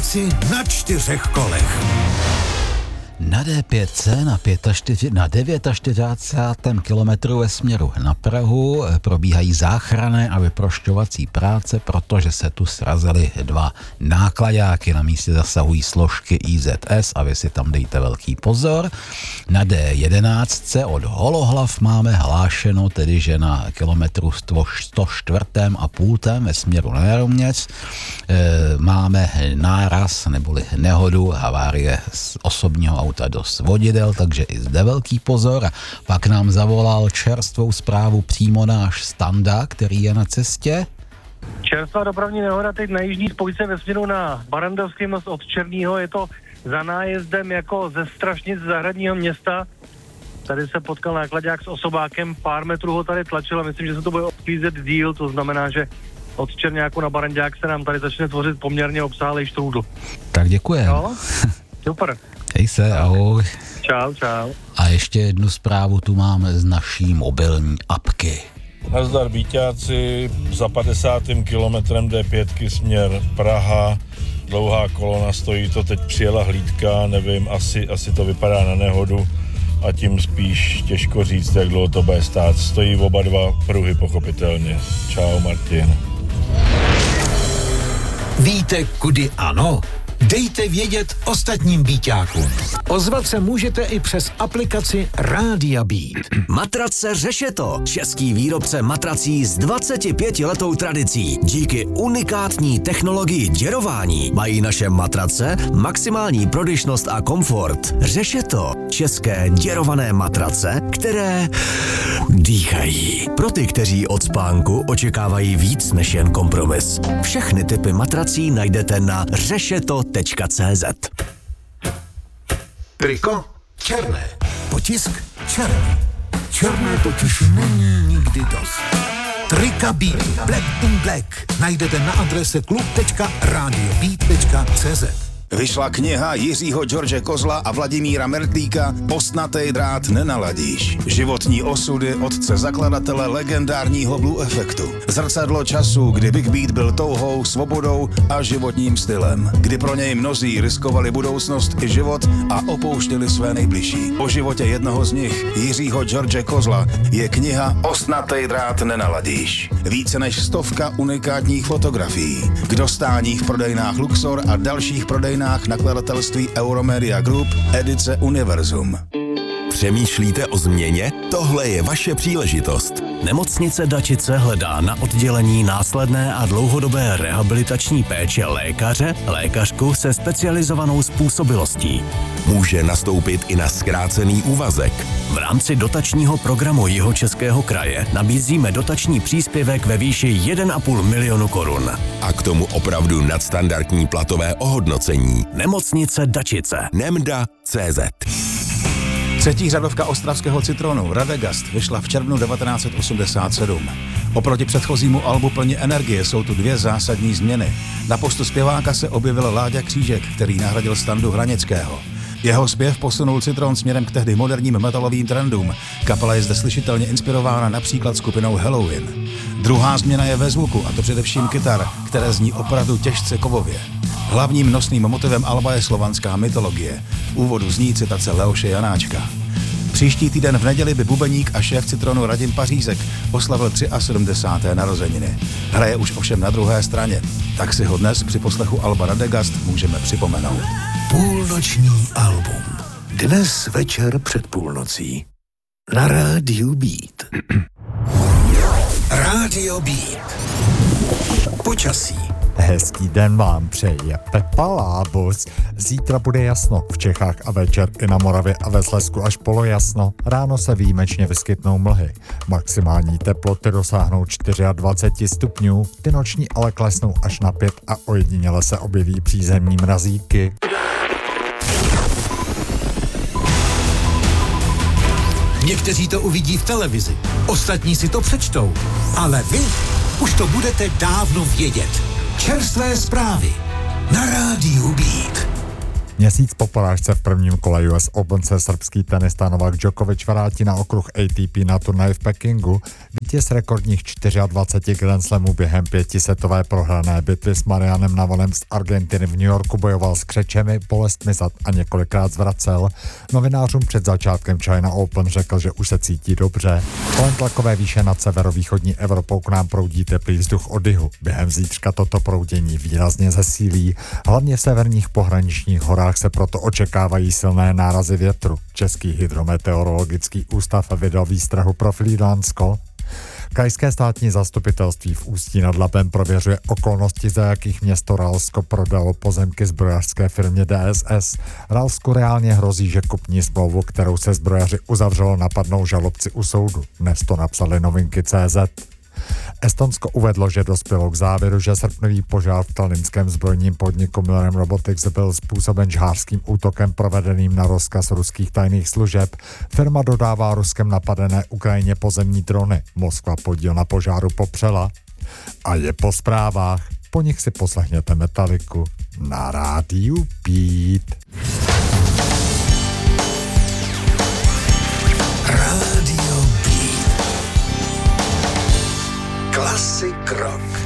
Práci na 4 kolech. Na D5 na 49. kilometru ve směru na Prahu probíhají záchranné a vyprošťovací práce, protože se tu srazily 2 nákladáky. Na místě zasahují složky IZS a vy si tam dejte velký pozor. Na D11 od Holohlav máme hlášeno, tedy že na kilometru 104. a půltem ve směru na Jaroměř máme náraz neboli nehodu, havárie z osobního auta do svodidel, takže i zde velký pozor. A pak nám zavolal čerstvou zprávu přímo náš Standa, který je na cestě. Čerstvá dopravní nehoda teď na jižní spojce ve směru na Barandovský most od Černýho, je to za nájezdem jako ze Strašnic zahradního města. Tady se potkal nákladák s osobákem, pár metrů ho tady tlačil a myslím, že se to bude odklízet díl, to znamená, že od Černáku na Barandák se nám tady začne tvořit poměrně obsáhlý štrůdl. Tak děkujem. No, super. Hej se, ahoj. Čau, čau. A ještě jednu zprávu tu máme z naší mobilní apky. Nazdar Bíťáci, za 50. kilometrem D5 směr Praha, dlouhá kolona stojí, to teď přijela hlídka, nevím, asi to vypadá na nehodu a tím spíš těžko říct, jak dlouho to bude stát. Stojí oba 2 pruhy pochopitelně. Čau Martin. Víte, kudy ano? Dejte vědět ostatním Bíťákům. Ozvat se můžete i přes aplikaci Rádia Beat. Matrace Řešeto, český výrobce matrací s 25letou tradicí. Díky unikátní technologii děrování mají naše matrace maximální prodyšnost a komfort. Řešeto, české děrované matrace, které dýchají. Pro ty, kteří od spánku očekávají víc než jen kompromis. Všechny typy matrací najdete na řešeto.cz. Triko černé, potisk černý. Černé totiž není nikdy dost. Trika Beat Black in Black najdete na adrese klub.radiobeat.cz. Vyšla kniha Jiřího George Kozla a Vladimíra Mertlíka Ostnatej drát nenaladíš. Životní osudy otce zakladatele legendárního Blue Effectu. Zrcadlo času, kdy Big Beat byl touhou, svobodou a životním stylem. Kdy pro něj mnozí riskovali budoucnost i život a opouštěli své nejbližší. O životě jednoho z nich, Jiřího George Kozla, je kniha Ostnatej drát nenaladíš. Více než 100 unikátních fotografií. K dostání v prodejnách Luxor a dalších prodejnách nakladatelství Euromedia Group, edice Univerzum. Přemýšlíte o změně? Tohle je vaše příležitost. Nemocnice Dačice hledá na oddělení následné a dlouhodobé rehabilitační péče lékařku se specializovanou způsobilostí. Může nastoupit i na zkrácený úvazek. V rámci dotačního programu Jihočeského kraje nabízíme dotační příspěvek ve výši 1,5 milionu korun. A k tomu opravdu nadstandardní platové ohodnocení. Nemocnice Dačice. Nemda.cz. Třetí řadovka ostravského citronu Radegast vyšla v červnu 1987. Oproti předchozímu albu Plně energie jsou tu 2 zásadní změny. Na postu zpěváka se objevil Láďa Křížek, který nahradil Standu Hranického. Jeho zpěv posunul Citron směrem k tehdy moderním metalovým trendům. Kapela je zde slyšitelně inspirována například skupinou Halloween. Druhá změna je ve zvuku, a to především kytar, které zní opravdu těžce kovově. Hlavním nosným motivem alba je slovanská mytologie. V úvodu zní citace Leoše Janáčka. Příští týden v neděli by bubeník a šéf Citronu Radim Pařízek oslavil 73. narozeniny. Hraje už ovšem na druhé straně, tak si ho dnes při poslechu alba Radegast můžeme připomenout. Půlnoční album. Dnes večer před půlnocí. Na Rádiu Beat. Rádio Beat. Počasí. Hezký den vám přeje Pepa Lábus. Zítra bude jasno v Čechách a večer i na Moravě a ve Slezsku až polojasno. Ráno se výjimečně vyskytnou mlhy. Maximální teploty dosáhnou 24 stupňů, ty noční ale klesnou až na 5 a ojediněle se objeví přízemní mrazíky. Někteří to uvidí v televizi, ostatní si to přečtou, ale vy už to budete dávno vědět. Čerstvé zprávy na Rádiu Beat. Měsíc po porážce v prvním kole US Open se srbský tenista Novak Djokovic vrátí na okruh ATP na turnaj v Pekingu. Vítěz rekordních 24 Grand Slamů během 5setové prohrané bitvy s Marianem Navonem z Argentiny v New Yorku bojoval s křečemi, bolestmi zad a několikrát zvracel. Novinářům před začátkem China Open řekl, že už se cítí dobře. Kolem tlakové výše nad severovýchodní Evropou k nám proudí teplý vzduch od jihu. Během zítřka toto proudění výrazně zesílí. Hlavně v severních pohraničních horách se proto očekávají silné nárazy větru. Český hydrometeorologický ústav vydal výstrahu pro Frýdlantsko. Krajské státní zastupitelství v Ústí nad Labem prověřuje okolnosti, za jakých město Ralsko prodalo pozemky zbrojařské firmě DSS. Ralsku reálně hrozí, že kupní smlouvu, kterou se zbrojaři uzavřelo, napadnou žalobci u soudu. Dnes to napsali Novinky.cz. Estonsko uvedlo, že dospělo k závěru, že srpnový požár v tallinském zbrojním podniku Milrem Robotics byl způsoben žhářským útokem provedeným na rozkaz ruských tajných služeb. Firma dodává Ruskem napadené Ukrajině pozemní drony. Moskva podíl na požáru popřela. A je po zprávách. Po nich si poslechněte Metaliku na rádiu Beat. Rádio Beat. Classic rock.